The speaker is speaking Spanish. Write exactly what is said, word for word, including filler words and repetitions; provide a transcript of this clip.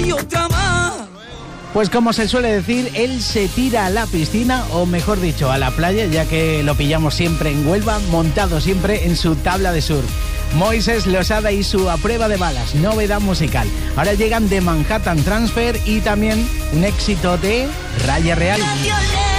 y otra más. Pues como se suele decir, él se tira a la piscina, o mejor dicho, a la playa, ya que lo pillamos siempre en Huelva, montado siempre en su tabla de surf. Moisés Losada y su A Prueba de Balas, novedad musical. Ahora llegan de Manhattan Transfer y también un éxito de Raya Real. La violeta